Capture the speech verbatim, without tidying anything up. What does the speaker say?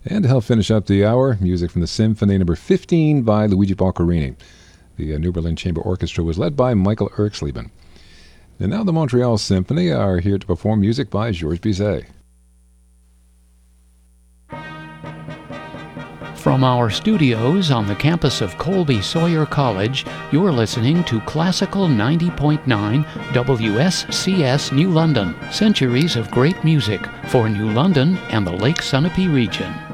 And to help finish up the hour, music from the Symphony Number fifteen by Luigi Boccherini. The uh, New Berlin Chamber Orchestra was led by Michael Erxleben. And now the Montreal Symphony are here to perform music by Georges Bizet. From our studios on the campus of Colby Sawyer College, you're listening to Classical ninety point nine W S C S New London, centuries of great music for New London and the Lake Sunapee region.